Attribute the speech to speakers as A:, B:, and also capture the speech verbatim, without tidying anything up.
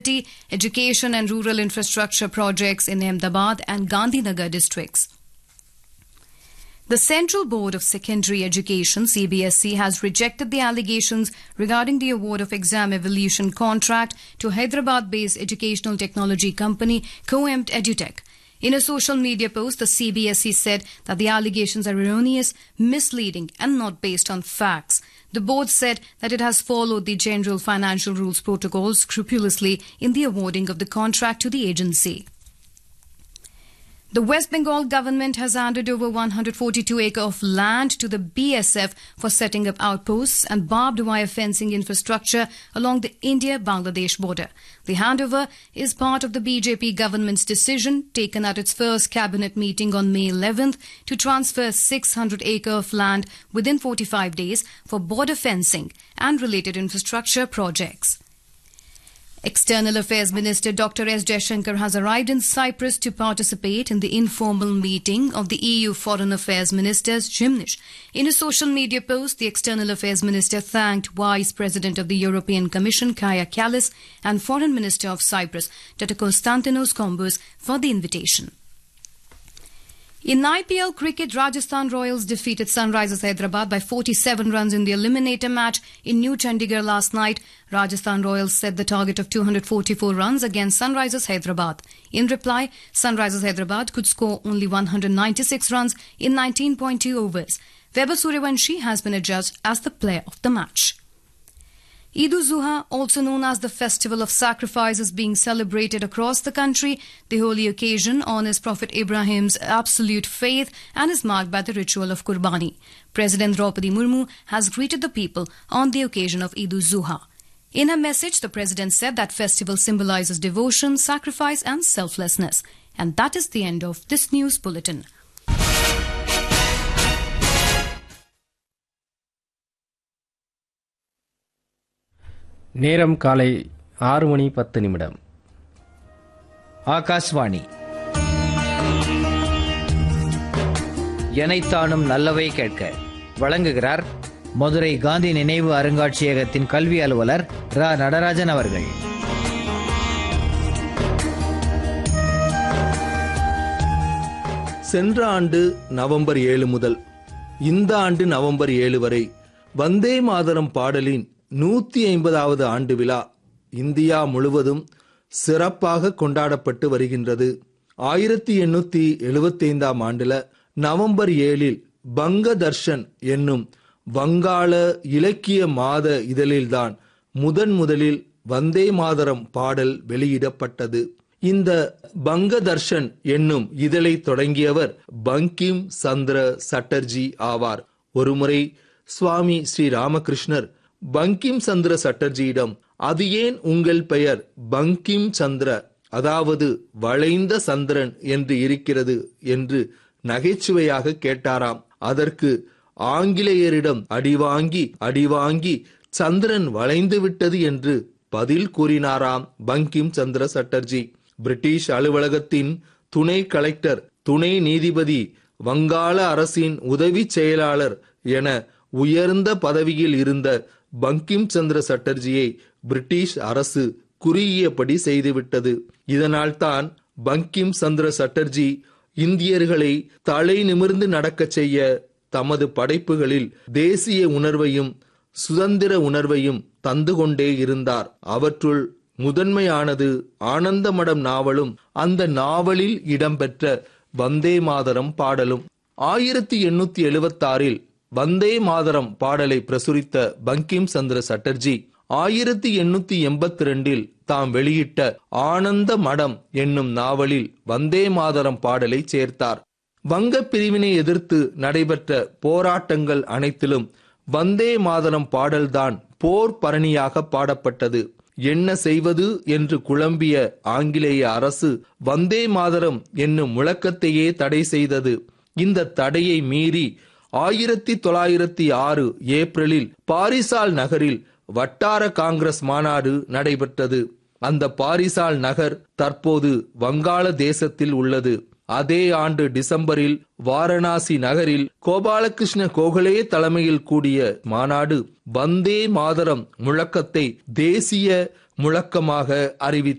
A: education and rural infrastructure projects in Ahmedabad and Gandhinagar districts. The Central Board of Secondary Education C B S E has rejected the allegations regarding the award of exam evaluation contract to Hyderabad-based educational technology company Coemt Edutech. In a social media post, the C B S E said that the allegations are erroneous, misleading and not based on facts. The board said that it has followed the General Financial Rules Protocol scrupulously in the awarding of the contract to the agency. The West Bengal government has handed over one hundred forty-two acres of land to the B S F for setting up outposts and barbed wire fencing infrastructure along the India-Bangladesh border. The handover is part of the B J P government's decision taken at its first cabinet meeting on May eleventh to transfer six hundred acres of land within forty-five days for border fencing and related infrastructure projects. External Affairs Minister Doctor S Jaishankar has arrived in Cyprus to participate in the informal meeting of the E U Foreign Affairs Ministers, Gymnich. In a social media post, the External Affairs Minister thanked Vice President of the European Commission, Kaja Kallas, and Foreign Minister of Cyprus, Doctor Konstantinos Kombos, for the invitation. In I P L cricket, Rajasthan Royals defeated Sunrisers Hyderabad by forty-seven runs in the eliminator match in New Chandigarh last night. Rajasthan Royals set the target of two hundred forty-four runs against Sunrisers Hyderabad. In reply, Sunrisers Hyderabad could score only one hundred ninety-six runs in nineteen point two overs. Weber Suryavanshi has been adjudged as the player of the match. Eid-ul-Zuha, also known as the Festival of Sacrifice, is being celebrated across the country. The holy occasion honours Prophet Ibrahim's absolute faith and is marked by the ritual of Qurbani. President Draupadi Murmu has greeted the people on the occasion of Eid-ul-Zuha. In her message, the President said that festival symbolises devotion, sacrifice and selflessness. And that is the end of this news bulletin.
B: நேரம் காலை ஆறு மணி பத்து நிமிடம்.
C: ஆகாஷ்வாணி. எனைத்தானும் நல்லவை கேட்க வழங்குகிறார் மதுரை காந்தி நினைவு அருங்காட்சியகத்தின் கல்வி அலுவலர் ரா நடராஜன் அவர்கள்.
D: சென்ற ஆண்டு நவம்பர் ஏழு முதல் இந்த ஆண்டு நவம்பர் ஏழு வரை வந்தே மாதரம் பாடலின் நூத்தி ஐம்பதாவது ஆண்டு விழா இந்தியா முழுவதும் சிறப்பாக கொண்டாடப்பட்டு வருகின்றது. ஆயிரத்தி எண்ணூத்தி எழுபத்தி ஐந்தாம் ஆண்டுல நவம்பர் ஏழில் பங்க தர்ஷன் என்னும் வங்காள இலக்கிய மாத இதழில்தான் முதன் முதலில் வந்தே மாதரம் பாடல் வெளியிடப்பட்டது. இந்த பங்க தர்ஷன் என்னும் இதழை தொடங்கியவர் பங்கிம் சந்திர சட்டர்ஜி ஆவார். ஒருமுறை சுவாமி ஸ்ரீ ராமகிருஷ்ணர் பங்கிம் சந்திர சட்டர்ஜியிடம், அது ஏன் உங்கள் பெயர் பங்கிம் சந்திர, அதாவது வளைந்த சந்திரன் என்று இருக்கிறது என்று நகைச்சுவையாக கேட்டாராம். அதற்கு ஆங்கிலேயரிடம் அடிவாங்கி அடிவாங்கி சந்திரன் வளைந்து விட்டது என்று பதில் கூறினாராம் பங்கிம் சந்திர சட்டர்ஜி. பிரிட்டிஷ் அலுவலகத்தின் துணை கலெக்டர், துணை நீதிபதி, வங்காள அரசின் உதவி செயலாளர் என உயர்ந்த பதவியில் இருந்த பங்கிம் சந்திர சட்டர்ஜியை பிரிட்டிஷ் அரசு குறுகியபடி செய்துவிட்டது. இதனால் தான் பங்கிம் சந்திர சட்டர்ஜி இந்தியர்களை தலை நிமிர்ந்து நடக்க செய்ய தமது படைப்புகளில் தேசிய உணர்வையும் சுதந்திர உணர்வையும் தந்து கொண்டே இருந்தார். அவற்றுள் முதன்மையானது ஆனந்தமடம் நாவலும் அந்த நாவலில் இடம்பெற்ற வந்தே மாதரம் பாடலும். ஆயிரத்தி எண்ணூத்தி எழுபத்தி ஆறில் வந்தே மாதரம் பாடலை பிரசுரித்த பங்கிம் சந்திர சட்டர்ஜி ஆயிரத்தி எண்ணூத்தி எண்பத்தி ரெண்டில் தாம் வெளியிட்ட ஆனந்த மடம் என்னும் நாவலில் வந்தே மாதரம் பாடலை சேர்த்தார். வங்க பிரிவினை எதிர்த்து நடைபெற்ற போராட்டங்கள் அனைத்திலும் வந்தே மாதரம் பாடல்தான் போர் பரணியாக பாடப்பட்டது. என்ன செய்வது என்று குழம்பிய ஆங்கிலேய அரசு வந்தே மாதரம் என்னும் முழக்கத்தையே தடை செய்தது. இந்த தடையை மீறி ஆயிரத்தி தொள்ளாயிரத்தி ஆறு ஏப்ரலில் பாரிசால் நகரில் வட்டார காங்கிரஸ் மாநாடு நடைபெற்றது. அந்த பாரிசால் நகர் தற்போது வங்காள தேசத்தில் உள்ளது. அதே ஆண்டு டிசம்பரில் வாரணாசி நகரில் கோபாலகிருஷ்ண கோகலே தலைமையில் கூடிய மாநாடு வந்தே மாதரம் முழக்கத்தை தேசிய முழக்கமாக அறிவித்தார்.